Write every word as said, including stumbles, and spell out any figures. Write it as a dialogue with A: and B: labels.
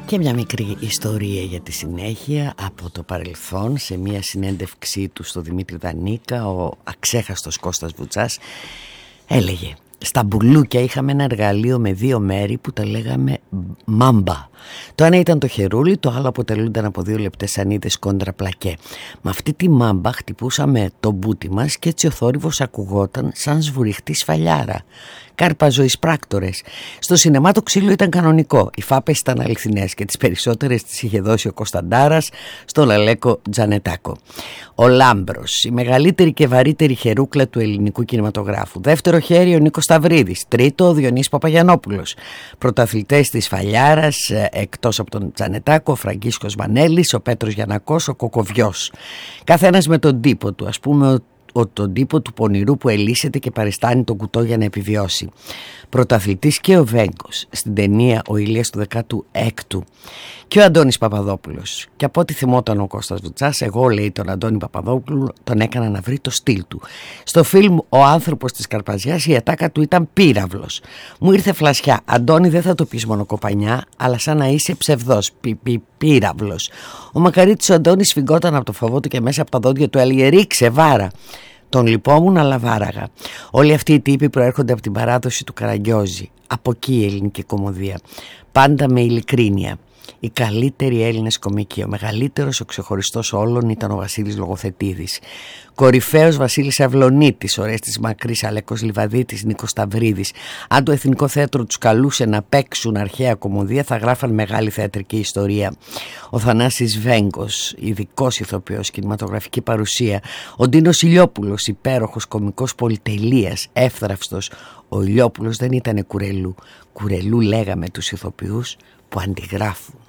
A: Και μια μικρή ιστορία για τη συνέχεια από το παρελθόν. Σε μια συνέντευξή του στο Δημήτρη Δανίκα, ο αξέχαστος Κώστας Βουτσάς έλεγε: στα μπουλούκια είχαμε ένα εργαλείο με δύο μέρη που τα λέγαμε μάμπα. Το ένα ήταν το χερούλι, το άλλο αποτελούνταν από δύο λεπτές σανίδες κόντρα πλακέ. Με αυτή τη μάμπα χτυπούσαμε το μπούτι μας και έτσι ο θόρυβος ακουγόταν σαν σβουριχτή σφαλιάρα. Κάρπα ζωής πράκτορες. Στο σινεμά το ξύλο ήταν κανονικό. Οι φάπες ήταν αληθινές και τις περισσότερες τις είχε δώσει ο Κωνσταντάρας στο Λαλέκο Τζανετάκο. Ο Λάμπρος, η μεγαλύτερη και βαρύτερη χερούκλα του ελληνικού κινηματογράφου. Δεύτερο χέρι ο Νίκος Σταυρίδης. Τρίτο ο Διονύσης Παπαγιαννόπουλος. Πρωταθλητές της Φαλιάρας, εκτός από τον Τζανετάκο, ο Φραγκίσκος Μανέλης, ο Πέτρος Γιαννακός, ο Κοκοβιός. Καθένας με τον τύπο του, ας πούμε ο, τον τύπο του πονηρού που ελύσεται και παριστάνει τον κουτό για να επιβιώσει. Πρωταθλητής και ο Βέγκος στην ταινία «Ο Ηλίας του δεκάτου έκτου» και ο Αντώνης Παπαδόπουλος. Και από ό,τι θυμόταν ο Κώστας Βουτσάς, εγώ, λέει, τον Αντώνη Παπαδόπουλο τον έκανα να βρει το στυλ του. Στο φιλμ «Ο άνθρωπος της Καρπαζιάς» η ατάκα του ήταν πύραυλος. Μου ήρθε φλασιά: Αντώνη, δεν θα το πεις μόνο κοπανιά, αλλά σαν να είσαι ψευδός, πι, πι, πύραυλος. Ο μακαρίτης ο Αντώνης σφιγγόταν από το φοβό του και μέσα από τα δόντια του έλεγε: ρίξε βάρα. Τον λυπόμουν, αλλά βάραγα. Όλοι αυτοί οι τύποι προέρχονται από την παράδοση του Καραγκιόζη. Από εκεί η ελληνική κωμωδία. Πάντα με ειλικρίνεια. Οι καλύτεροι Έλληνες κομικοί. Ο μεγαλύτερος, ο ξεχωριστός όλων ήταν ο Βασίλης Λογοθετίδης. Κορυφαίος Βασίλης Αυλωνίτης, Ορέστης Μακρύς, Αλέκος Λιβαδίτης, Νίκος Σταυρίδης. Αν το Εθνικό Θέατρο τους καλούσε να παίξουν αρχαία κωμωδία, θα γράφαν μεγάλη θεατρική ιστορία. Ο Θανάσης Βέγκος, ειδικός ηθοποιός, κινηματογραφική παρουσία. Ο Ντίνος Ηλιόπουλος, υπέροχος κωμικός πολυτελείας, εύθραυστος. Ο Ηλιόπουλος δεν ήταν κουρελού. Κουρελού λέγαμε τους ηθοποιούς που αντιγράφουν.